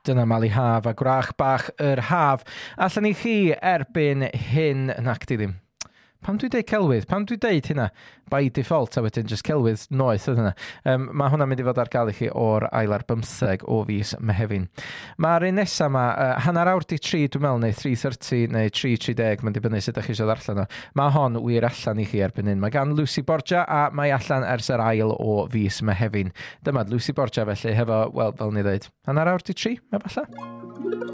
Dyna Mali Haf a gwrach bach yr haf. Allan i chi erbyn hyn, nac di ddim. Pam dwi'n deud celwydd? Pam dwi'n deud hynna? By default, a wedyn just celwydd noeth oedd hynna. Mae hwnna'n mynd i fod ar gael i chi o'r ail ar 15 o fis Mehefin. Mae'r un nesaf yma, hanner awr di 3, dwi'n meddwl, neu 3:30 neu 3:30, mae'n dibynnu sut ydych chi eisiau ddarllen o. Mae hon wir allan i chi erbyn hyn. Mae gan Lucy Borgia a mae allan ers yr ail o fis Mehefin. Dyma Lucy Borgia felly, hefo, wel, fel ni ddeud, hanner awr di 3, efallai?